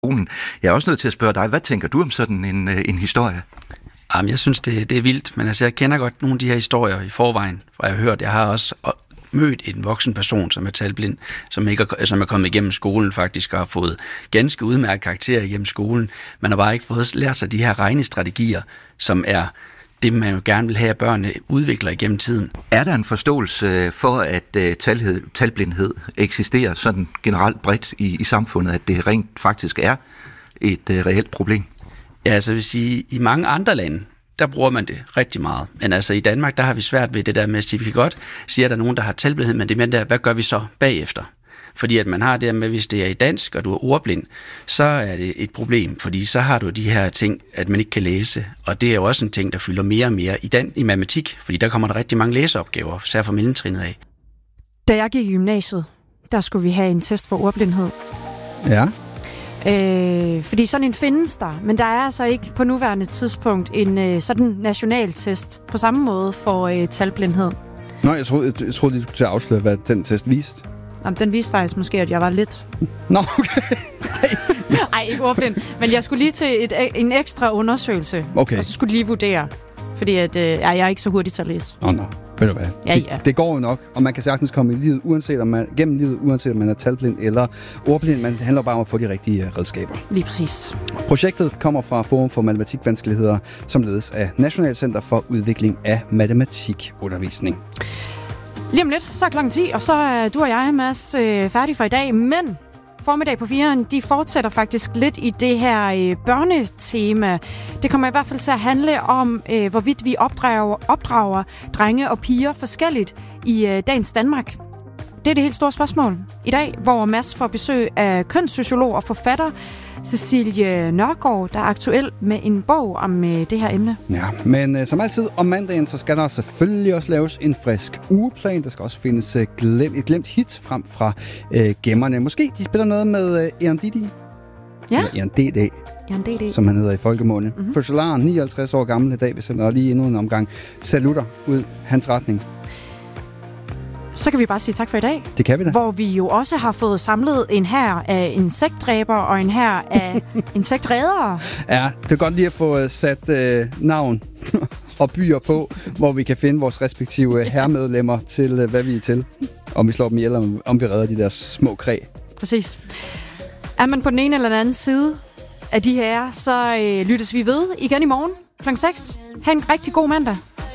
Jeg er også nødt til at spørge dig, hvad tænker du om sådan en historie? Jamen, jeg synes, det er vildt, men altså, jeg kender godt nogle af de her historier i forvejen, for jeg har hørt, jeg har også mødt en voksen person, som er talblind, som er kommet igennem skolen faktisk, og har fået ganske udmærket karakterer igennem skolen. Man har bare ikke fået lært sig de her regnestrategier, som er det, man jo gerne vil have, at børnene udvikler igennem tiden. Er der en forståelse for, at talblindhed eksisterer sådan generelt bredt i samfundet, at det rent faktisk er et reelt problem? Ja, altså jeg vil sige, i mange andre lande, der bruger man det rigtig meget. Men altså i Danmark, der har vi svært ved det der med at sige, vi kan godt sige, at der er nogen, der har talblindhed, men det med der, hvad gør vi så bagefter? Fordi at man har det med, hvis det er i dansk, og du er ordblind, så er det et problem, fordi så har du de her ting, at man ikke kan læse. Og det er jo også en ting, der fylder mere og mere i matematik, fordi der kommer der rigtig mange læseopgaver, især fra mellemtrinnet af. Da jeg gik i gymnasiet, der skulle vi have en test for ordblindhed. Ja. Fordi sådan en findes der, men der er altså ikke på nuværende tidspunkt en sådan national test på samme måde for talblindhed. Nå, jeg troede, du skulle til at afsløre, hvad den test viste. Jamen, den viste faktisk måske, at jeg var lidt... Nå, okay. Ej, ikke ordblind. Men jeg skulle lige til en ekstra undersøgelse, okay. Og så skulle lige vurdere, fordi at, jeg er ikke så hurtig til at læse. Nå. Ved du hvad? Ja. Det går jo nok, og man kan sagtens komme i livet, gennem livet, uanset om man er talblind eller ordblind, men det handler bare om at få de rigtige redskaber. Lige præcis. Projektet kommer fra Forum for Matematikvanskeligheder, som ledes af National Center for Udvikling af Matematikundervisning. Lige om lidt, så er klokken 10, og så er du og jeg, Mads, færdige for i dag, men formiddag på 4'eren, de fortsætter faktisk lidt i det her børnetema. Det kommer i hvert fald til at handle om, hvorvidt vi opdrager drenge og piger forskelligt i dagens Danmark. Det er det helt store spørgsmål i dag, hvor Mads får besøg af kønssociolog og forfatter Cecilie Nørgaard, der er aktuel med en bog om det her emne. Ja, men som altid om mandagen, så skal der selvfølgelig også laves en frisk ugeplan. Der skal også findes et glemt hit frem fra gemmerne. Måske de spiller noget med Eran Didi. Ja. Eran DD, som han hedder i folkemunde. Mm-hmm. Fødselaren, 59 år gammel i dag. Vi sender lige endnu en omgang salutter ud hans retning. Så kan vi bare sige tak for i dag. Det kan vi da. Hvor vi jo også har fået samlet en hær af insektdræber og en hær af insektredere. Ja, det er godt lige at få sat navn og byer på, hvor vi kan finde vores respektive hærmedlemmer til, hvad vi er til. Om vi slår dem ihjel, om vi redder de der små kræ. Præcis. Er man på den ene eller den anden side af de her, så lyttes vi ved igen i morgen kl. 6. Ha' en rigtig god mandag.